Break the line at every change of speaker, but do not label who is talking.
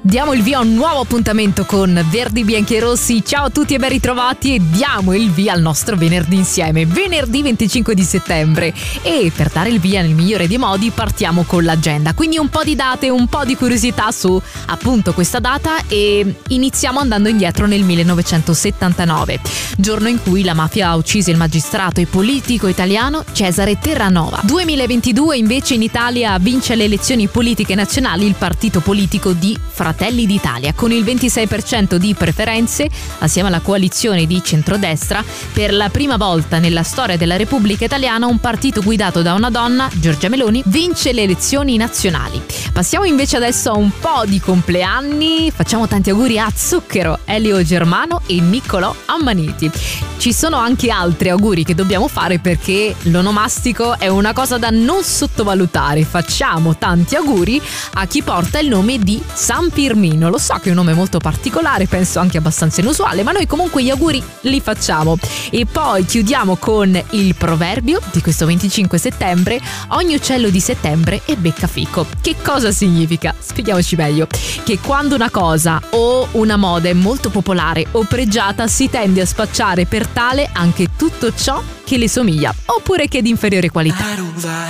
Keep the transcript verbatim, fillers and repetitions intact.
Diamo il via a un nuovo appuntamento con Verdi, Bianchi e Rossi. Ciao a tutti e ben ritrovati, e diamo il via al nostro venerdì insieme, venerdì venticinque di settembre. E per dare il via nel migliore dei modi partiamo con l'agenda, quindi un po' di date, un po' di curiosità su appunto questa data, e iniziamo andando indietro nel millenovecentosettantanove, giorno in cui la mafia ha ucciso il magistrato e politico italiano Cesare Terranova. duemilaventidue invece in Italia vince le elezioni politiche nazionali il partito politico di Fratelli d'Italia, con il ventisei per cento di preferenze, assieme alla coalizione di centrodestra. Per la prima volta nella storia della Repubblica Italiana un partito guidato da una donna, Giorgia Meloni, vince le elezioni nazionali. Passiamo invece adesso a un po' di compleanni. Facciamo tanti auguri a Zucchero, Elio Germano e Niccolò Ammaniti. Ci sono anche altri auguri che dobbiamo fare, perché l'onomastico è una cosa da non sottovalutare. Facciamo tanti auguri a chi porta il nome di San Pirmino. Lo so che è un nome molto particolare, penso anche abbastanza inusuale, ma noi comunque gli auguri li facciamo. E poi chiudiamo con il proverbio di questo venticinque settembre: ogni uccello di settembre è beccafico. Che cosa significa? Spieghiamoci meglio. Che quando una cosa o una moda è molto popolare o pregiata, si tende a spacciare per tale anche tutto ciò che le somiglia oppure che è di inferiore qualità.